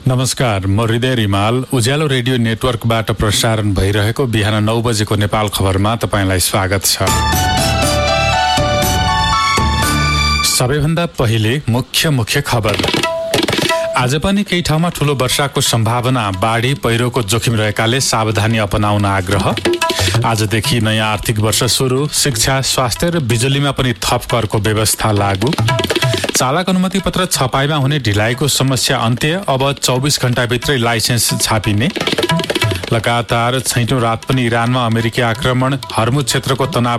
नमस्कार, म हृदय रिमाल। उज्यालो रेडियो नेटवर्कबाट प्रसारण भइरहेको बिहान 9 बजेको नेपाल खबरमा तपाईंलाई स्वागत छ। सबैभन्दा पहिले मुख्य खबर। आज पनि केही ठाउँमा ठूलो वर्षाको सम्भावना, बाढी पहिरोको जोखिम रहेकाले सावधानी अपनाउन आग्रह। आजदेखि नयाँ आर्थिक वर्ष सुरु, शिक्षा, स्वास्थ्य र बिजुलीमा पनि थप करको व्यवस्था लागू। चालक अनुमति पत्र छपाईमा हुने ढिलाइको समस्या अन्त्य, अब 24 घण्टाभित्रै लाइसेन्स छापिने। लगातार 6औं रात पनि इरानमा अमेरिकी आक्रमण, हर्मुज क्षेत्रको तनाव